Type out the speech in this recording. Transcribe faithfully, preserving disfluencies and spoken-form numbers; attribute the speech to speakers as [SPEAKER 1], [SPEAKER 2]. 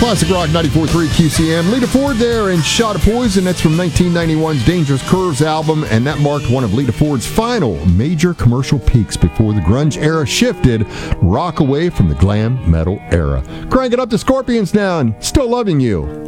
[SPEAKER 1] Classic Rock ninety-four point three Q C M. Lita Ford there and Shot of Poison. That's from nineteen ninety-one's Dangerous Curves album, and that marked one of Lita Ford's final major commercial peaks before the grunge era shifted rock away from the glam metal era. Crank it up to Scorpions now and Still Loving You.